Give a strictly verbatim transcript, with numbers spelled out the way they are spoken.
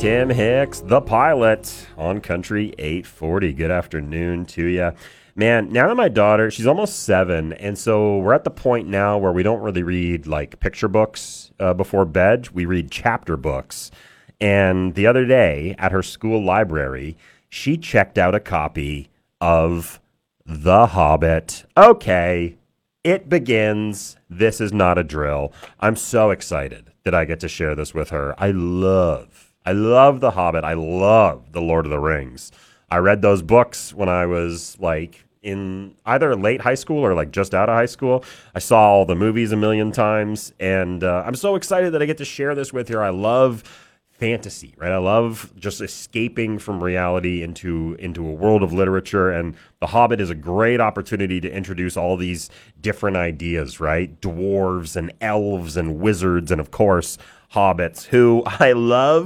Tim Hicks, the pilot, on Country eight forty. Good afternoon to you. Man, now that my daughter, she's almost seven, and so we're at the point now where we don't really read, like, picture books uh, before bed. We read chapter books. And the other day, at her school library, she checked out a copy of The Hobbit. Okay, it begins. This is not a drill. I'm so excited that I get to share this with her. I love, I love The Hobbit. I love The Lord of the Rings. I read those books when I was like in either late high school or like just out of high school. I saw all the movies a million times, and uh, I'm so excited that I get to share this with her. I love fantasy, right? I love just escaping from reality into into a world of literature, and The Hobbit is a great opportunity to introduce all these different ideas, right? Dwarves and elves and wizards and, of course, hobbits, who I love